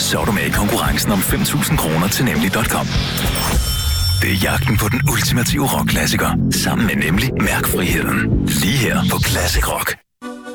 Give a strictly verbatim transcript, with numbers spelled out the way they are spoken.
så er du med i konkurrencen om fem tusind kroner til nemlig punktum com. Det er jagten på den ultimative rockklassiker, sammen med Nemlig. Mærk friheden. Lige her på Classic Rock.